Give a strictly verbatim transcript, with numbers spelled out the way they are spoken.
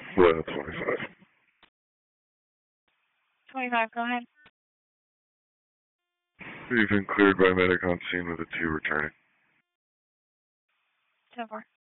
Well, twenty-five. twenty-five, go ahead. We've been cleared by medic on scene with a two returning. ten four.